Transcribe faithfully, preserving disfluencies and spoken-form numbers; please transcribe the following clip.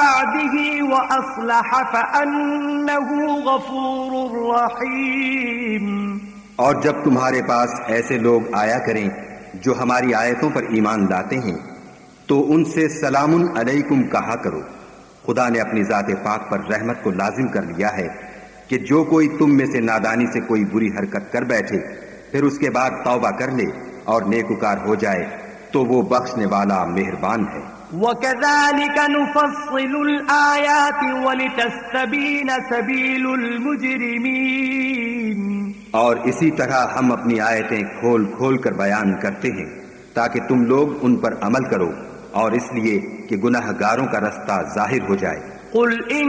बअदिही व अस्लह फअन्नहु गफूरुर रहीम। और जब तुम्हारे पास ऐसे लोग आया करें जो हमारी आयतों पर ईमान लाते हैं तो उनसे सलामुन अलैकुम कहा करो। खुदा ने अपनी जाते पाक पर रहमत को लाजिम कर लिया है कि जो कोई तुम में से नादानी से कोई बुरी हरकत कर बैठे फिर उसके बाद तौबा कर ले और नेकुकार हो जाए तो वो बख्शने वाला मेहरबान है। वकज़ालिक नुफ़स्सिलुल आयाति वलितस्तबीन सबीलुल मुजरिमीन। और इसी तरह हम अपनी आयतें खोल खोल कर बयान करते हैं ताकि तुम लोग उन पर अमल करो और इसलिए कि गुनाहगारों का रास्ता जाहिर हो जाए। कुल